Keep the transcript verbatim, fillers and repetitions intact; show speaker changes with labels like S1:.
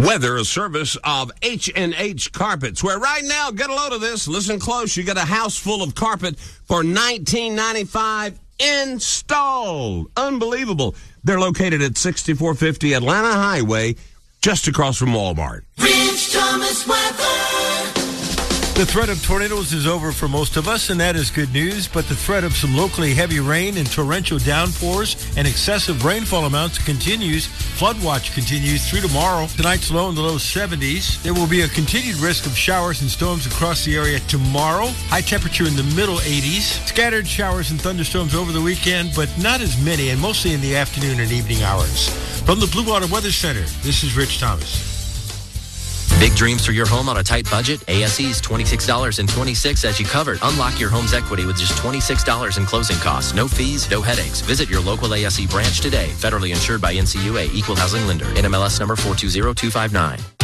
S1: Weather, a service of H and H Carpets, where right now, get a load of this, listen close, you get a house full of carpet for nineteen ninety-five installed. Unbelievable. They're located at sixty-four fifty Atlanta Highway, just across from Walmart.
S2: Rich Thomas weather.
S3: The threat of tornadoes is over for most of us, and that is good news, but the threat of some locally heavy rain and torrential downpours and excessive rainfall amounts continues. Flood watch continues through tomorrow. Tonight's low in the low seventies. There will be a continued risk of showers and storms across the area tomorrow. High temperature in the middle eighties. Scattered showers and thunderstorms over the weekend, but not as many, and mostly in the afternoon and evening hours. From the Blue Water Weather Center, this is Rich Thomas.
S4: Big dreams for your home on a tight budget? A S E's twenty-six dollars and twenty-six cents as you covered. Unlock your home's equity with just twenty-six dollars in closing costs. No fees, no headaches. Visit your local A S E branch today. Federally insured by N C U A. Equal housing lender. N M L S number four two zero two five nine.